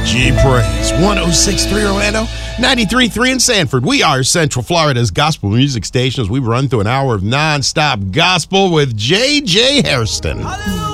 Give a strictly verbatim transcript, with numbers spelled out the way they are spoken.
G Praise. one oh six point three Orlando, ninety-three point three in Sanford. We are Central Florida's gospel music station as we run through an hour of nonstop gospel with J J Hairston.